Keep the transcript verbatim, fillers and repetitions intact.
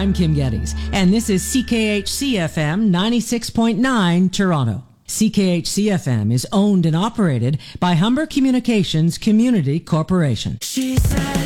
I'm Kim Geddes, and this is C K H C F M ninety-six point nine Toronto. C K H C F M is owned and operated by Humber Communications Community Corporation. She said